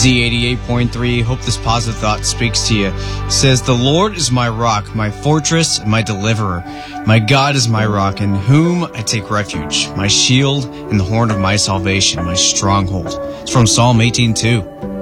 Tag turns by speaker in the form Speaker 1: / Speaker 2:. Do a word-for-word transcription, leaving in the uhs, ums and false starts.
Speaker 1: Z eighty-eight point three, hope this positive thought speaks to you. It says, the Lord is my rock, my fortress, and my deliverer. My God is my rock, in whom I take refuge, my shield and the horn of my salvation, my stronghold. It's from Psalm eighteen two.